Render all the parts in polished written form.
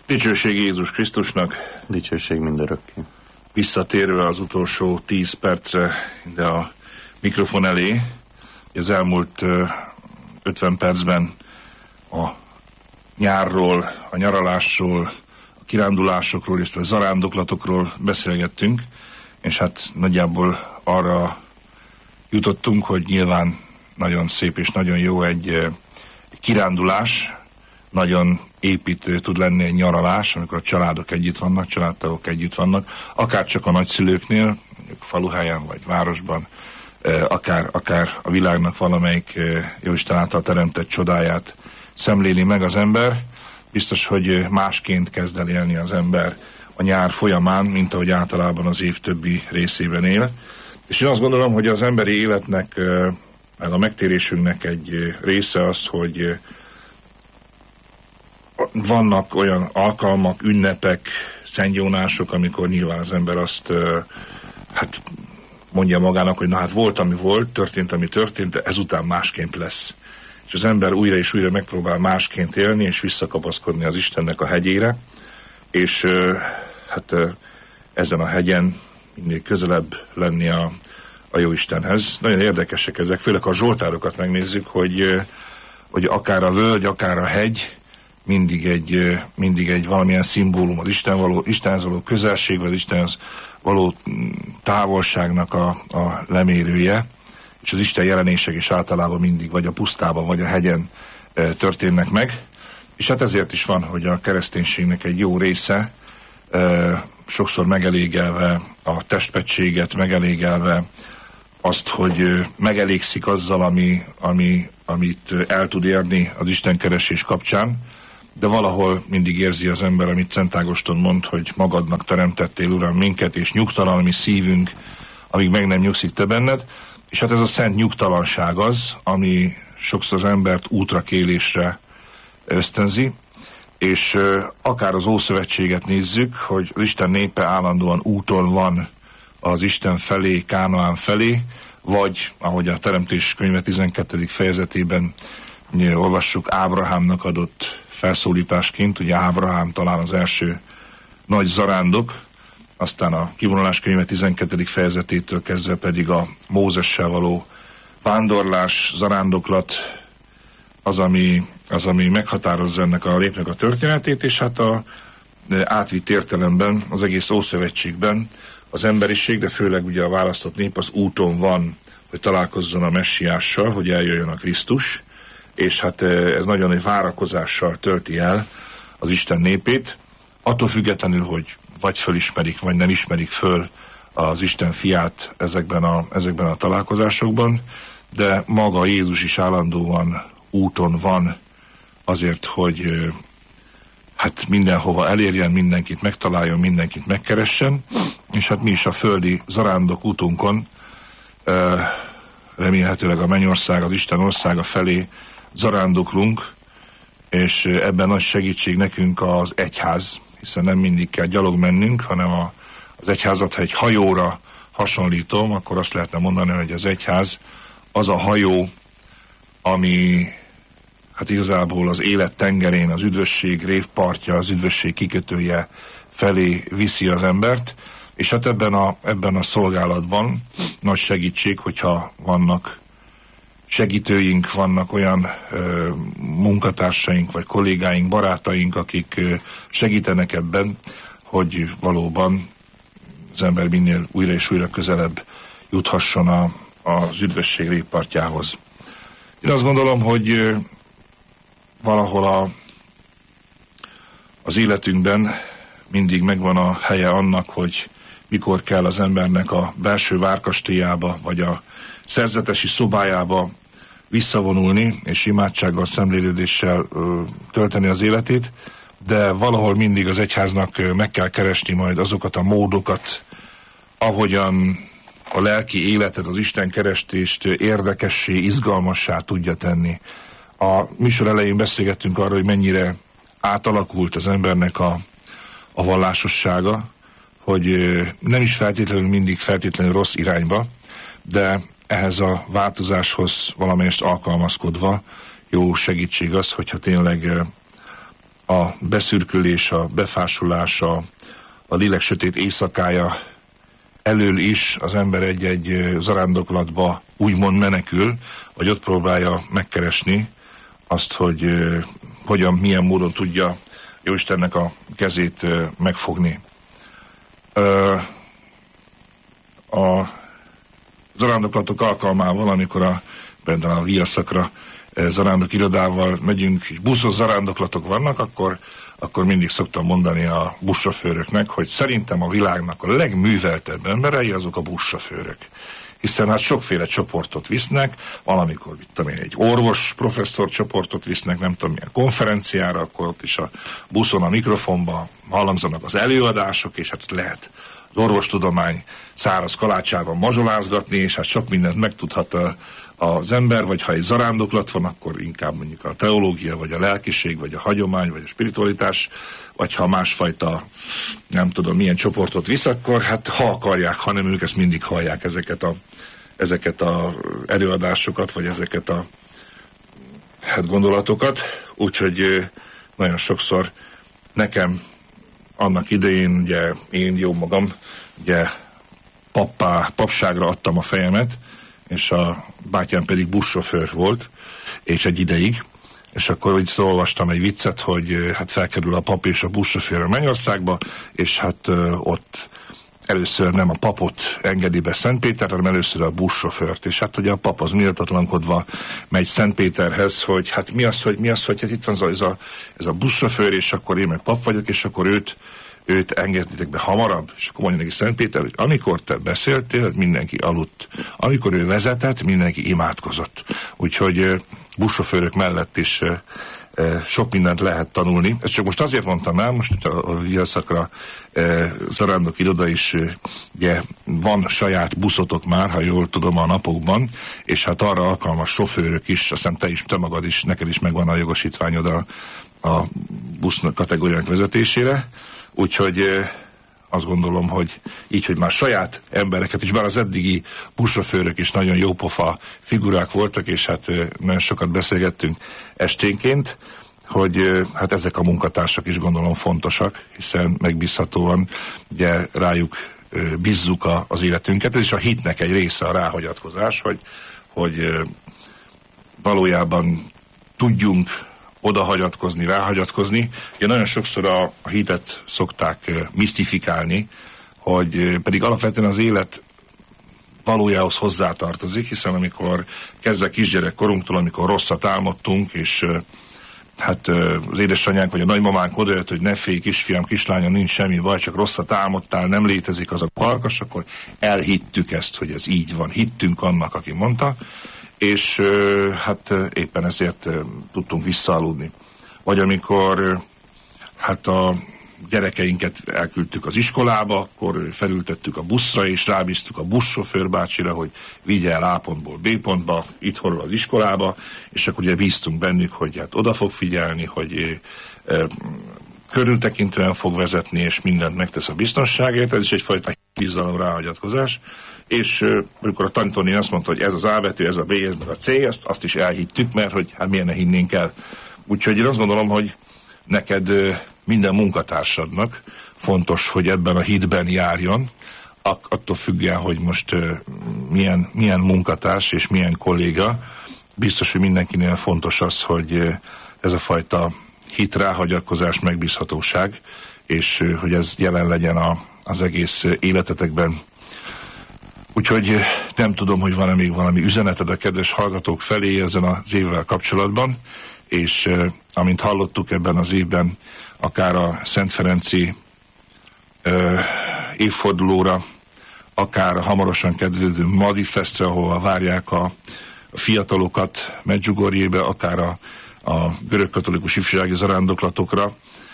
Dicsőség Jézus Krisztusnak. Dicsőség mindörökké. Visszatérve az utolsó 10 percre ide a mikrofon elé, az elmúlt 50 percben a nyárról, a nyaralásról, a kirándulásokról és a zarándoklatokról beszélgettünk, és hát nagyjából arra jutottunk, hogy nyilván nagyon szép és nagyon jó egy kirándulás, nagyon építő tud lenni egy nyaralás, amikor a családok együtt vannak, családtagok együtt vannak, akár csak a nagyszülőknél, mondjuk faluhelyen vagy városban, akár a világnak valamelyik Jóisten által teremtett csodáját szemléli meg az ember. Biztos, hogy másként kezd el élni az ember a nyár folyamán, mint ahogy általában az év többi részében él. És én azt gondolom, hogy az emberi életnek, meg a megtérésünknek egy része az, hogy vannak olyan alkalmak, ünnepek, szentgyónások, amikor nyilván az ember azt mondja magának, hogy na hát volt, ami volt, történt, ami történt, de ezután másképp lesz. És az ember újra és újra megpróbál másként élni, és visszakapaszkodni az Istennek a hegyére, és ezen a hegyen mindig közelebb lenni a Jóistenhez. Nagyon érdekesek ezek, főleg a zsoltárokat megnézzük, hogy akár a völgy, akár a hegy, mindig egy valamilyen szimbólum az Istenhez való közelség, vagy az Istenhez való távolságnak a lemérője, és az Isten jelenések is általában mindig vagy a pusztában, vagy a hegyen történnek meg. És hát ezért is van, hogy a kereszténységnek egy jó része sokszor megelégelve a testpetséget, megelégelve azt, hogy megelégszik azzal, amit el tud érni az istenkeresés kapcsán, de valahol mindig érzi az ember, amit Szent Ágoston mond, hogy magadnak teremtettél, Uram, minket, és nyugtalan a mi szívünk, amíg meg nem nyugszik te benned. És hát ez a szent nyugtalanság az, ami sokszor az embert útrakélésre ösztönzi, és akár az Ószövetséget nézzük, hogy az Isten népe állandóan úton van az Isten felé, Kánaán felé, vagy, ahogy a Teremtés könyve 12. fejezetében olvassuk, Ábrahámnak adott felszólításként, ugye Ábrahám talán az első nagy zarándok, aztán a Kivonulás könyve 12. fejezetétől kezdve pedig a Mózessel való vándorlás, zarándoklat az, ami meghatározza ennek a népnek a történetét, és hát a átvitt értelemben az egész Ószövetségben az emberiség, de főleg ugye a választott nép az úton van, hogy találkozzon a messiással, hogy eljöjjön a Krisztus, és hát ez nagyon egy várakozással tölti el az Isten népét, attól függetlenül, hogy vagy fölismerik, vagy nem ismerik föl az Isten fiát ezekben a találkozásokban, de maga Jézus is állandóan úton van azért, hogy mindenhova elérjen, mindenkit megtaláljon, mindenkit megkeressen, és hát mi is a földi zarándok útunkon remélhetőleg a mennyország, az Isten országa felé zarándoklunk, és ebben nagy segítség nekünk az egyház, hiszen nem mindig kell gyalog mennünk, hanem az egyházat, ha egy hajóra hasonlítom, akkor azt lehetne mondani, hogy az egyház az a hajó, ami hát igazából az élet tengerén, az üdvösség révpartja, az üdvösség kikötője felé viszi az embert, és hát ebben a szolgálatban nagy segítség, hogyha vannak segítőink, vannak olyan munkatársaink, vagy kollégáink, barátaink, akik segítenek ebben, hogy valóban az ember minél újra és újra közelebb juthasson az üdvösség révpartjához. Én azt gondolom, hogy valahol az életünkben mindig megvan a helye annak, hogy mikor kell az embernek a belső várkastélyába, vagy a szerzetesi szobájába visszavonulni, és imádsággal, szemlélődéssel tölteni az életét, de valahol mindig az egyháznak meg kell keresni majd azokat a módokat, ahogyan a lelki életet, az Isten kerestést érdekessé, izgalmassá tudja tenni. A műsor elején beszélgettünk arról, hogy mennyire átalakult az embernek a vallásossága, hogy nem is feltétlenül rossz irányba, de ehhez a változáshoz valamelyest alkalmazkodva jó segítség az, hogyha tényleg a beszürkülés, a befásulás, a lélek sötét éjszakája elől is az ember egy zarándoklatba úgymond menekül, vagy ott próbálja megkeresni azt, hogy hogyan, milyen módon tudja Jóistennek a kezét megfogni. A zarándoklatok alkalmával, amikor például a Viaszakra zarándok irodával megyünk, és buszos zarándoklatok vannak, akkor mindig szoktam mondani a buszsofőröknek, hogy szerintem a világnak a legműveltebb emberei azok a buszsofőrök. Hiszen hát sokféle csoportot visznek, valamikor egy orvos professzor csoportot visznek, nem tudom milyen konferenciára, akkor ott is a buszon a mikrofonba hallangzanak az előadások, és hát lehet az orvostudomány száraz kalácsában mazsolázgatni, és hát sok mindent megtudhat az ember, vagy ha egy zarándoklat van, akkor inkább mondjuk a teológia, vagy a lelkiség, vagy a hagyomány, vagy a spiritualitás, vagy ha másfajta, nem tudom milyen csoportot visz, akkor hát ha akarják, hanem ők ezt mindig hallják ezeket a előadásokat, vagy ezeket a gondolatokat. Úgyhogy nagyon sokszor nekem annak idején, ugye én jó magam, ugye papságra adtam a fejemet, és a bátyám pedig buszsofőr volt, és egy ideig, és akkor úgy olvastam egy viccet, hogy hát felkerül a pap és a buszsofőr a Mennyországba, és hát ott először nem a papot engedi be Szentpéter, hanem először a buszsofőrt, és hát ugye a pap az méltatlankodva megy Szentpéterhez, hogy hát mi az, hogy hát itt van ez a buszsofőr, és akkor én meg pap vagyok, és akkor őt engedjétek be hamarabb, és akkor mondja neki Szentpéter, hogy amikor te beszéltél, mindenki aludt. Amikor ő vezetett, mindenki imádkozott. Úgyhogy buszsofőrök mellett is sok mindent lehet tanulni. Ezt csak most azért mondtam el, most a Viaszakra zarándok iroda is, ugye van saját buszotok már, ha jól tudom, a napokban, és hát arra alkalmas sofőrök is, azt hiszem te magad is, neked is megvan a jogosítványod a busz kategóriának vezetésére. Úgyhogy azt gondolom, hogy így, hogy már saját embereket is, bár az eddigi buszsofőrök is nagyon jópofa figurák voltak, és hát nagyon sokat beszélgettünk esténként, hogy hát ezek a munkatársak is gondolom fontosak, hiszen megbízhatóan ugye rájuk bízzuk az életünket. Ez is a hitnek egy része, a ráhagyatkozás, hogy valójában tudjunk odahagyatkozni, ráhagyatkozni. Ugye nagyon sokszor a hitet szokták misztifikálni, hogy pedig alapvetően az élet valójához hozzátartozik, hiszen amikor kezdve kisgyerekkorunktól, amikor rosszat álmodtunk, és hát az édesanyánk vagy a nagymamánk odajött, hogy ne félj, kisfiam, kislányom, nincs semmi baj, csak rosszat álmodtál, nem létezik az a farkas, akkor elhittük ezt, hogy ez így van. Hittünk annak, aki mondta, és hát éppen ezért tudtunk visszaaludni. Vagy amikor hát a gyerekeinket elküldtük az iskolába, akkor felültettük a buszra, és rábíztuk a buszsofőr bácsira, hogy vigye el A pontból B pontba, itthonról az iskolába, és akkor ugye bíztunk bennük, hogy hát oda fog figyelni, hogy körültekintően fog vezetni, és mindent megtesz a biztonságért. Ez is egyfajta bizalom, ráhagyatkozás. És amikor a tanítónéni azt mondta, hogy ez az A betű, ez a B, ez meg a C, azt is elhittük, mert hogy hát miért ne hinnénk el. Úgyhogy én azt gondolom, hogy neked minden munkatársadnak fontos, hogy ebben a hitben járjon, attól függően, hogy most milyen munkatárs és milyen kolléga. Biztos, hogy mindenkinél fontos az, hogy ez a fajta hit, ráhagyatkozás, megbízhatóság, és hogy ez jelen legyen az egész életetekben. Úgyhogy nem tudom, hogy van-e még valami üzeneted a kedves hallgatók felé ezen az évvel kapcsolatban, és amint hallottuk, ebben az évben akár a Szent Ferenci évfordulóra, akár a hamarosan kedvődő Madifestre, ahol várják a fiatalokat Medjugorjébe, akár a görögkatolikus ifjúsági zarándoklatokra,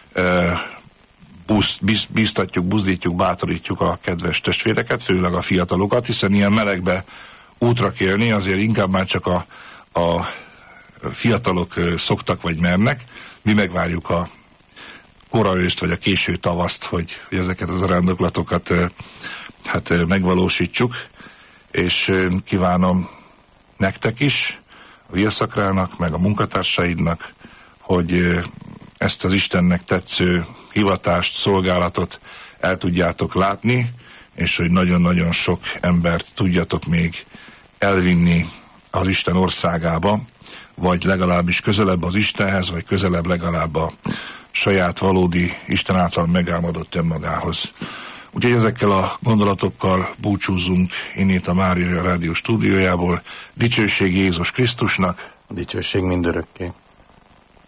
bíztatjuk, buzdítjuk, bátorítjuk a kedves testvéreket, főleg a fiatalokat, hiszen ilyen melegbe útra kérni azért inkább már csak a fiatalok szoktak vagy mernek. Mi megvárjuk a kora őszt vagy a késő tavaszt, hogy ezeket az zarándoklatokat hát megvalósítsuk, és kívánom nektek is, a Viaszakrának, meg a munkatársaidnak, hogy ezt az Istennek tetsző hivatást, szolgálatot el tudjátok látni, és hogy nagyon-nagyon sok embert tudjatok még elvinni az Isten országába, vagy legalábbis közelebb az Istenhez, vagy közelebb legalább a saját valódi Isten által megálmodott önmagához. Úgyhogy ezekkel a gondolatokkal búcsúzzunk innét a Mária Rádió stúdiójából. Dicsőség Jézus Krisztusnak! Dicsőség mindörökké!